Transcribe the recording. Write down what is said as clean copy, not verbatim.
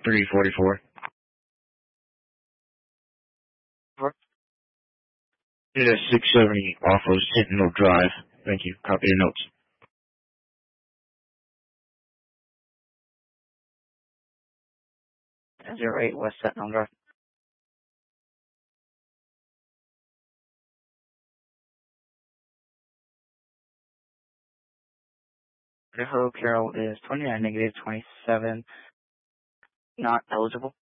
344. It is 670 off of Sentinel Drive. Thank you. Copy your notes. 08 West Sentinel Drive. Hello, Carol is 29 negative 27, not eligible.